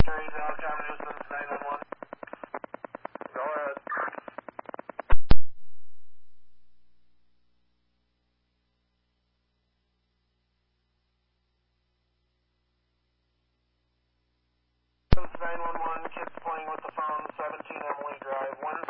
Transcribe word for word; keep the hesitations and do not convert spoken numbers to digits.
Cherry Valley Common Nuisance nine one one. Go ahead. nine one one, kids playing with the phone, seventeen Emily Drive, one